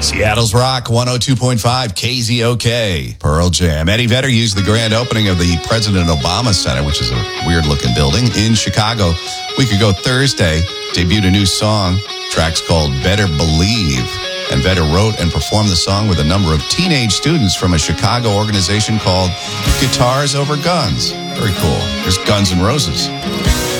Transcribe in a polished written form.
Seattle's Rock 102.5 KZOK. Pearl Jam. Eddie Vedder used the grand opening of the President Obama Center, which is a weird-looking building, in Chicago. A week ago Thursday, debuted a new song. Track's called Better Believe. And Vedder wrote and performed the song with a number of teenage students from a Chicago organization called Guitars Over Guns. Very cool. There's Guns N' Roses.